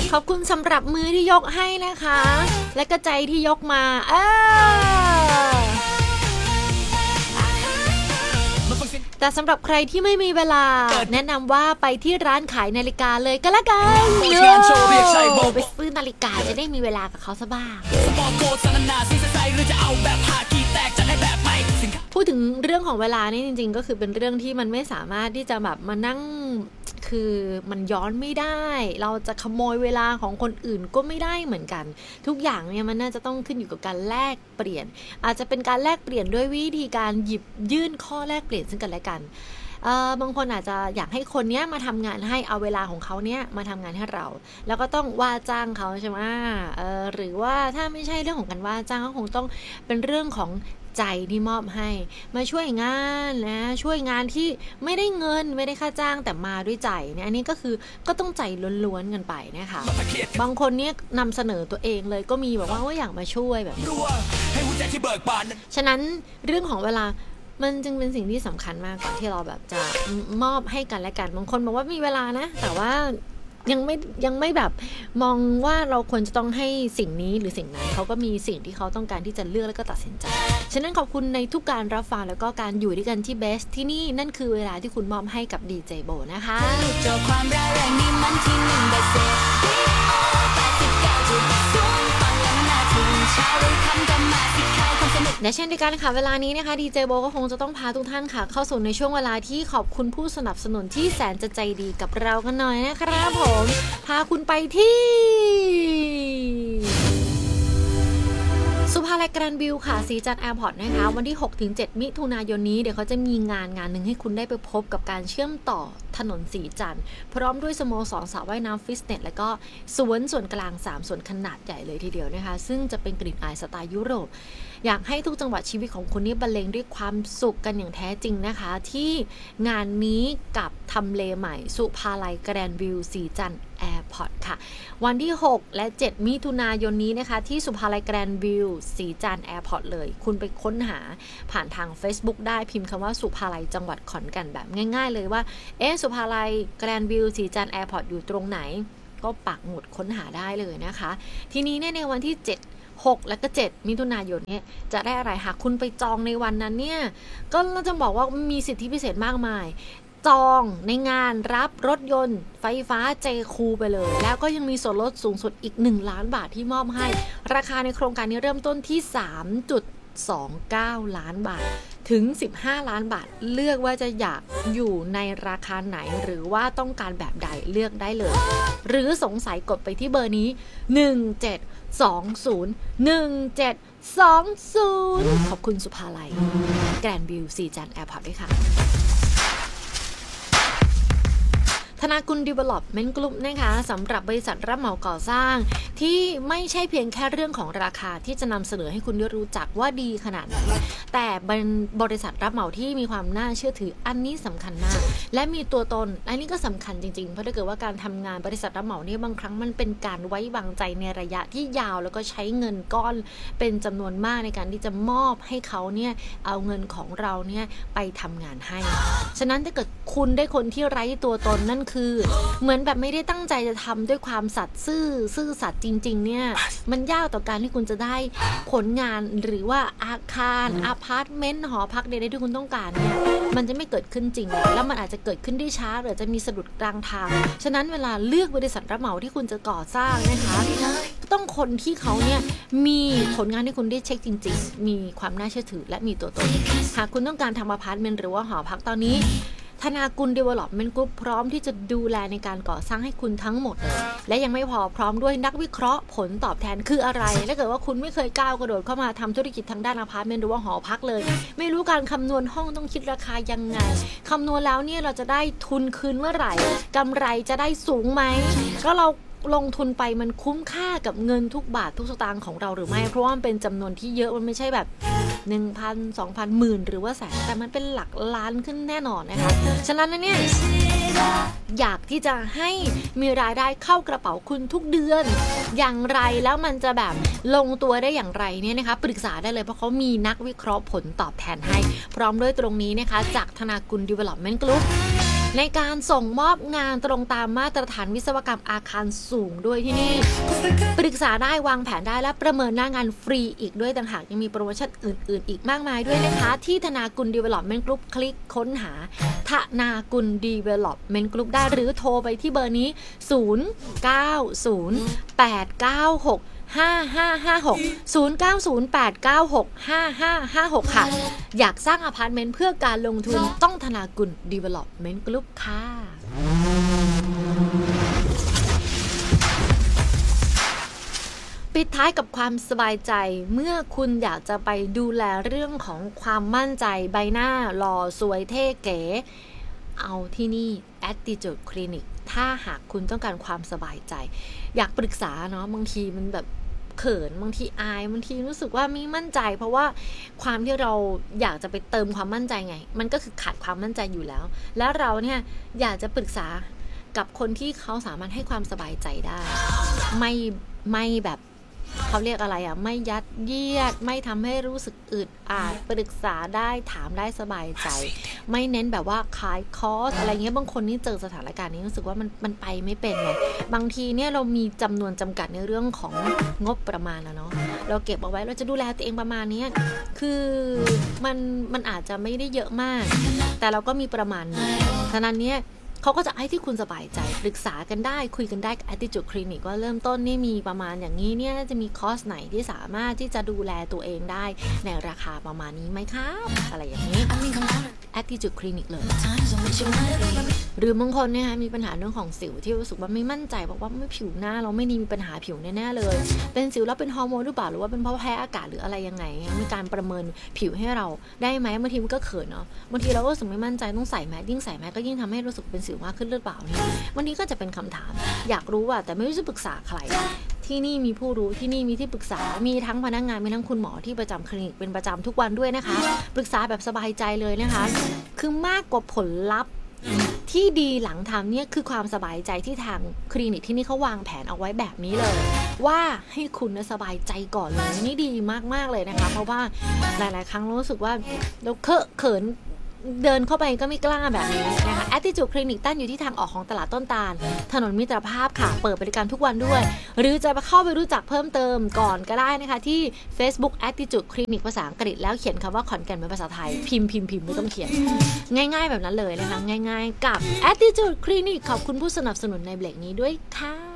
ขอบคุณสำหรับมือที่ยกให้นะคะและก็ใจที่ยกมาแต่สำหรับใครที่ไม่มีเวลาแนะนำว่าไปที่ร้านขายนาฬิกาเลยก็แล้วกันไปซื้อนาฬิกาจะได้มีเวลากับเขาซะบ้างพูดถึงเรื่องของเวลานี่จริงๆก็คือเป็นเรื่องที่มันไม่สามารถที่จะแบบมานั่งคือมันย้อนไม่ได้เราจะขโมยเวลาของคนอื่นก็ไม่ได้เหมือนกันทุกอย่างเนี่ยมันน่าจะต้องขึ้นอยู่กับการแลกเปลี่ยนอาจจะเป็นการแลกเปลี่ยนด้วยวิธีการหยิบยื่นข้อแลกเปลี่ยนซึ่งกันและกันบางคนอาจจะอยากให้คนเนี้ยมาทำงานให้เอาเวลาของเขาเนี้ยมาทำงานให้เราแล้วก็ต้องว่าจ้างเขาใช่ไหมหรือว่าถ้าไม่ใช่เรื่องของการว่าจ้างก็คงต้องเป็นเรื่องของใจที่มอบให้มาช่วยงานนะช่วยงานที่ไม่ได้เงินไม่ได้ค่าจ้างแต่มาด้วยใจเนี่ยอันนี้ก็คือก็ต้องใจล้วนๆกันไปนะคะบางคนเนี่ยนำเสนอตัวเองเลยก็มีบอกว่าอยากมาช่วยแบบนี้ฉะนั้นเรื่องของเวลามันจึงเป็นสิ่งที่สำคัญมากก่อนที่เราแบบจะมอบให้กันและกันบางคนบอกว่ามีเวลานะแต่ว่ายังไม่แบบมองว่าเราควรจะต้องให้สิ่งนี้หรือสิ่งนั้นเขาก็มีสิ่งที่เขาต้องการที่จะเลือกแล้วก็ตัดสินใจฉะนั้นขอบคุณในทุกการรับฟังแล้วก็การอยู่ด้วยกันที่เบสที่นี่นั่นคือเวลาที่คุณมอบให้กับดีเจโบนะคะจบความร้ายแรงนี้มันที่1เบสและเช่นเดียวกันค่ะเวลานี้นะคะดีเจโบก็คงจะต้องพาทุกท่านค่ะเข้าสู่ในช่วงเวลาที่ขอบคุณผู้สนับสนุนที่แสนจะใจดีกับเรากันหน่อยนะครับผมพาคุณไปที่สุภาลัยแกรนด์วิวค่ะสีจันทร์แอร์พอร์ตนะคะวันที่ 6-7 มิถุนายนนี้เดี๋ยวเขาจะมีงานหนึ่งให้คุณได้ไปพบกับการเชื่อมต่อถนนสีจันทร์พร้อมด้วยสโมสรสระว่ายน้ำฟิตเนสและก็สวนส่วนกลาง3ส่วนขนาดใหญ่เลยทีเดียวนะคะซึ่งจะเป็นกลิ่นอายสไตล์ยุโรปอยากให้ทุกจังหวัดชีวิตของคุณนี้บรรเลงด้วยความสุขกันอย่างแท้จริงนะคะที่งานนี้กับทำเลใหม่สุภาลัยแกรนด์วิวสีจันทร์แอร์พอร์ตค่ะวันที่6และ7มิถุนายนนี้นะคะที่สุภาลัยแกรนด์วิวสีจันทร์แอร์พอร์ตเลยคุณไปค้นหาผ่านทาง Facebook ได้พิมพ์คำว่าสุภาลัยจังหวัดขอนแก่นแบบง่ายๆเลยว่าสุภาลัยแกรนด์วิวสีจันทร์แอร์พอร์ตอยู่ตรงไหนก็ปักหมุดค้นหาได้เลยนะคะทีนี้ในวันที่6และก็7มิถุนายนเนี่ยจะได้อะไรหากคุณไปจองในวันนั้นเนี่ยก็เราจะบอกว่ามีสิทธิพิเศษมากมายจองในงานรับรถยนต์ไฟฟ้าเจคูไปเลยแล้วก็ยังมีส่วนลดสูงสุดอีก1ล้านบาทที่มอบให้ราคาในโครงการนี้เริ่มต้นที่ 3.29 ล้านบาทถึง15ล้านบาทเลือกว่าจะอยากอยู่ในราคาไหนหรือว่าต้องการแบบใดเลือกได้เลยหรือสงสัยกดไปที่เบอร์นี้17201720ขอบคุณสุภาลัยแกรนด์วิวสีจันทร์แอร์พอร์ตด้วยค่ะธนากุล Development Group นะคะสำหรับบริษัทรับเหมาก่อสร้างที่ไม่ใช่เพียงแค่เรื่องของราคาที่จะนำเสนอให้คุณได้รู้จักว่าดีขนาดไหนแต่เป็นบริษัทรับเหมาที่มีความน่าเชื่อถืออันนี้สำคัญมากและมีตัวตนอันนี้ก็สำคัญจริงๆเพราะถ้าเกิดว่าการทำงานบริษัทรับเหมาเนี่ยบางครั้งมันเป็นการไว้วางใจในระยะที่ยาวแล้วก็ใช้เงินก้อนเป็นจำนวนมากในการที่จะมอบให้เขาเนี่ยเอาเงินของเราเนี่ยไปทำงานให้ฉะนั้นถ้าเกิดคุณได้คนที่ไร้ตัวตนนั่นคือเหมือนแบบไม่ได้ตั้งใจจะทำด้วยความสัตย์ซื่อสัตย์จริงๆเนี่ยมันยากต่อการที่คุณจะได้ผลงานหรือว่าอาคารอพาร์ตเมนต์หอพักใดๆที่คุณต้องการเนี่ยมันจะไม่เกิดขึ้นจริงแล้วมันอาจจะเกิดขึ้นได้ช้าหรือจะมีสะดุดกลางทางฉะนั้นเวลาเลือกบริษัทรับเหมาที่คุณจะก่อสร้างนะคะต้องคนที่เขาเนี่ยมีผลงานที่คุณได้เช็คจริงๆมีความน่าเชื่อถือและมีตัวตนหากคุณต้องการทำอพาร์ตเมนต์หรือว่าหอพักตอนนี้ธนากุล Development Group พร้อมที่จะดูแลในการก่อสร้างให้คุณทั้งหมดเลยและยังไม่พอพร้อมด้วยนักวิเคราะห์ผลตอบแทนคืออะไรถ้าเกิดว่าคุณไม่เคยก้าวกระโดดเข้ามาทำธุรกิจทางด้านอพาร์ตเมนต์หรือว่าหอพักเลยไม่รู้การคำนวณห้องต้องคิดราคายังไงคำนวณแล้วเนี่ยเราจะได้ทุนคืนเมื่อไหร่กำไรจะได้สูงไหมก็เราลงทุนไปมันคุ้มค่ากับเงินทุกบาททุกสตางค์ของเราหรือไม่เพราะว่ามันเป็นจำนวนที่เยอะมันไม่ใช่แบบ 1,000 2,000 หมื่นหรือว่าแสนแต่มันเป็นหลักล้านขึ้นแน่นอนนะคะฉะนั้นเนี่ยอยากที่จะให้มีรายได้เข้ากระเป๋าคุณทุกเดือนอย่างไรแล้วมันจะแบบลงตัวได้อย่างไรเนี่ยนะคะปรึกษาได้เลยเพราะเขามีนักวิเคราะห์ผลตอบแทนให้พร้อมด้วยตรงนี้นะคะจากธนากุล Development Group ในการส่งมอบงานตรงตามมาตรฐานวิศวกรรมอาคารสูงด้วยที่นี่ปรึกษาได้วางแผนได้และประเมินหน้างานฟรีอีกด้วยต่างหากยังมีโปรโมชั่นอื่นๆอีกมากมายด้วยนะคะที่ธนากุล Development Group คลิกค้นหาธนากุล Development Group ได้หรือโทรไปที่เบอร์นี้0908965556 0908965556 ค่ะอยากสร้างอพาร์ตเมนต์เพื่อการลงทุนต้องธนากุล Development Group ค่ะปิดท้ายกับความสบายใจเมื่อคุณอยากจะไปดูแลเรื่องของความมั่นใจใบหน้าหล่อสวยเท่เก๋เอาที่นี่ Attitude Clinic ถ้าหากคุณต้องการความสบายใจอยากปรึกษาเนาะบางทีมันแบบเขินบางทีอายบางทีรู้สึกว่าไม่มั่นใจเพราะว่าความที่เราอยากจะไปเติมความมั่นใจไงมันก็คือขาดความมั่นใจอยู่แล้วแล้วเราเนี่ยอยากจะปรึกษากับคนที่เขาสามารถให้ความสบายใจได้ไม่แบบเขาเรียกอะไรอ่ะไม่ยัดเยียดไม่ทำให้รู้สึกอึดอัดปรึกษาได้ถามได้สบายใจไม่เน้นแบบว่าขายคอร์สอะไรเงี้ยบางคนนี่เจอสถานการณ์นี้รู้สึกว่ามันไปไม่เป็นไงบางทีเนี่ยเรามีจำนวนจำกัดในเรื่องของงบประมาณแล้วเนาะเราเก็บเอาไว้เราจะดูแลตัวเองประมาณนี้คือมันอาจจะไม่ได้เยอะมากแต่เราก็มีประมาณนึงฉะนั้นเนี่ยเขาก็จะให้ที่คุณสบายใจปรึกษากันได้คุยกันได้กับ Attitude Clinic ว่าเริ่มต้นนี่มีประมาณอย่างนี้เนี่ยจะมีคอร์สไหนที่สามารถที่จะดูแลตัวเองได้ในราคาประมาณนี้ไหมครับอะไรอย่างนี้ Attitude Clinic เลยหรือบางคนเนี่ยมีปัญหาเรื่องของสิวที่รู้สึกว่าไม่มั่นใจบอกว่าไม่ผิวหน้าเราไม่ดีมีปัญหาผิวแน่ๆเลยเป็นสิวแล้วเป็นฮอร์โมนหรือเปล่าหรือว่าเป็นเพราะแพ้อากาศหรืออะไรยังไงมีการประเมินผิวให้เราได้ไหมบางทีมันก็เขินเนาะบางทีเราก็รู้สึกไม่มั่นใจต้องใส่แมสยิ่งใส่แมสก็ยิ่งทำให้รู้สึกเป็นสิวมากขึ้นหรือเปล่าเนี่ยวันนี้ก็จะเป็นคำถามอยากรู้แต่ไม่รู้จะปรึกษาใครที่นี่มีผู้รู้ที่นี่มีที่ปรึกษามีทั้งพนักงานมีทั้งคุณหมอที่ประจำคลินิกเป็นประจำทุกวันด้วยนะคะปรึกษาแบบสบายใจเลยนะคะคือมากกว่าผลลัพธ์ที่ดีหลังทำเนี่ยคือความสบายใจที่ทางคลินิกที่นี่เขาวางแผนเอาไว้แบบนี้เลยว่าให้คุณสบายใจก่อนเลยนี่ดีมากๆเลยนะคะเพราะว่าหลายๆครั้งรู้สึกว่าเราเขินเดินเข้าไปก็ไม่กล้าแบบนี้นะคะ Attitude Clinic ตั้งอยู่ที่ทางออกของตลาดต้นตาลถนนมิตรภาพค่ะเปิดบริการทุกวันด้วยหรือจะเข้าไปรู้จักเพิ่มเติมก่อนก็ได้นะคะที่ Facebook Attitude Clinic ภาษาอังกฤษแล้วเขียนคำว่าขอนแก่นเป็นภาษาไทยพิมพ์ไม่ต้องเขียนง่ายๆแบบนั้นเลยนะคะง่ายๆกับ Attitude Clinic ขอบคุณผู้สนับสนุนในเบรกนี้ด้วยค่ะ